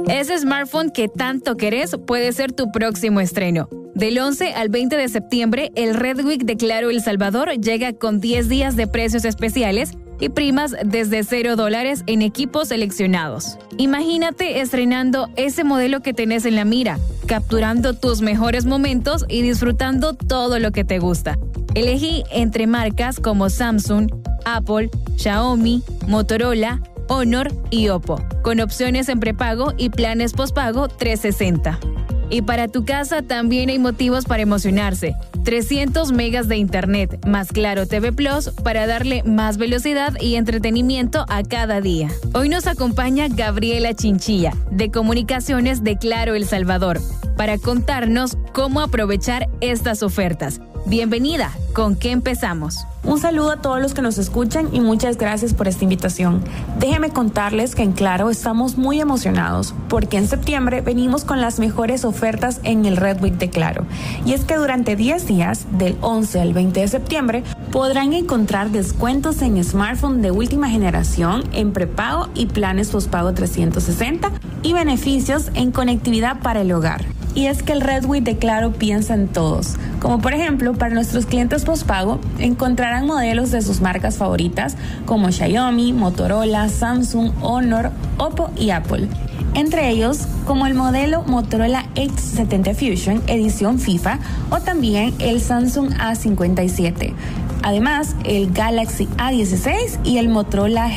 Ese smartphone que tanto querés puede ser tu próximo estreno. Del 11 al 20 de septiembre, el Red Week de Claro El Salvador llega con 10 días de precios especiales y primas desde $0 en equipos seleccionados. Imagínate estrenando ese modelo que tenés en la mira, capturando tus mejores momentos y disfrutando todo lo que te gusta. Elegí entre marcas como Samsung, Apple, Xiaomi, Motorola, Honor y Oppo, con opciones en prepago y planes postpago 360. Y para tu casa también hay motivos para emocionarse. 300 megas de internet más Claro TV Plus para darle más velocidad y entretenimiento a cada día. Hoy nos acompaña Gabriela Chinchilla, de Comunicaciones de Claro El Salvador, para contarnos cómo aprovechar estas ofertas. Bienvenida, ¿con qué empezamos? Un saludo a todos los que nos escuchan y muchas gracias por esta invitación. Déjenme contarles que en Claro estamos muy emocionados porque en septiembre venimos con las mejores ofertas en el Red Week de Claro. Y es que durante 10 días, del 11 al 20 de septiembre, podrán encontrar descuentos en smartphone de última generación, en prepago y planes postpago 360 y beneficios en conectividad para el hogar. Y es que el Red Week de Claro piensa en todos. Como por ejemplo, para nuestros clientes postpago encontrarán modelos de sus marcas favoritas como Xiaomi, Motorola, Samsung, Honor, Oppo y Apple. Entre ellos, como el modelo Motorola X70 Fusion edición FIFA o también el Samsung A57. Además, el Galaxy A16 y el Motorola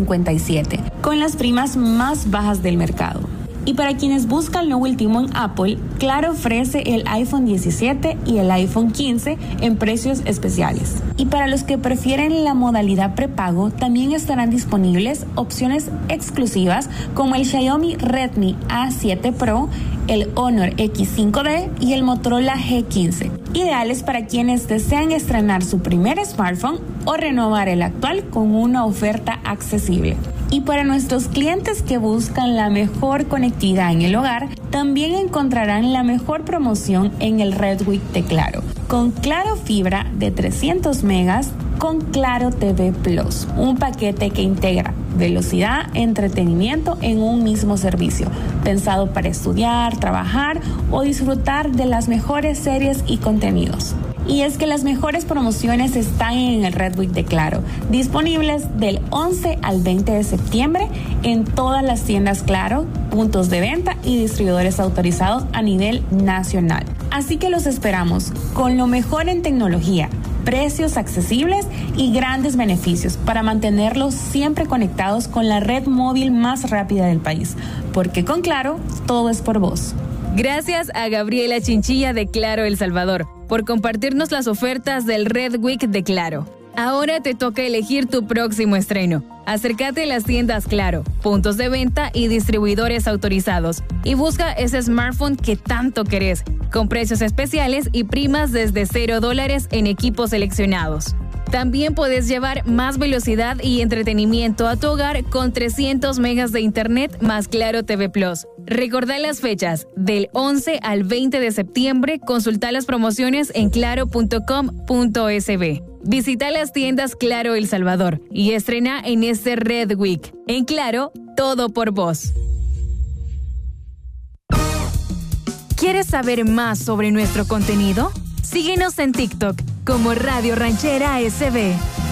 G57, con las primas más bajas del mercado. Y para quienes buscan lo último en Apple, Claro ofrece el iPhone 17 y el iPhone 15 en precios especiales. Y para los que prefieren la modalidad prepago, también estarán disponibles opciones exclusivas como el Xiaomi Redmi A7 Pro, el Honor X5D y el Motorola G15. Ideales para quienes desean estrenar su primer smartphone o renovar el actual con una oferta accesible. Y para nuestros clientes que buscan la mejor conectividad en el hogar, también encontrarán la mejor promoción en el Red Week de Claro, con Claro Fibra de 300 megas con Claro TV Plus, un paquete que integra velocidad, entretenimiento en un mismo servicio, pensado para estudiar, trabajar o disfrutar de las mejores series y contenidos. Y es que las mejores promociones están en el Red Week de Claro, disponibles del 11 al 20 de septiembre en todas las tiendas Claro, puntos de venta y distribuidores autorizados a nivel nacional. Así que los esperamos con lo mejor en tecnología, precios accesibles y grandes beneficios para mantenerlos siempre conectados con la red móvil más rápida del país, porque con Claro todo es por vos. Gracias a Gabriela Chinchilla de Claro El Salvador por compartirnos las ofertas del Red Week de Claro. Ahora te toca elegir tu próximo estreno. Acércate a las tiendas Claro, puntos de venta y distribuidores autorizados y busca ese smartphone que tanto querés, con precios especiales y primas desde $0 en equipos seleccionados. También puedes llevar más velocidad y entretenimiento a tu hogar con 300 megas de internet más Claro TV Plus. Recordá las fechas, del 11 al 20 de septiembre, consulta las promociones en claro.com.sb. Visita las tiendas Claro El Salvador y estrena en este Red Week. En Claro, todo por vos. ¿Quieres saber más sobre nuestro contenido? Síguenos en TikTok como Radio Ranchera SB.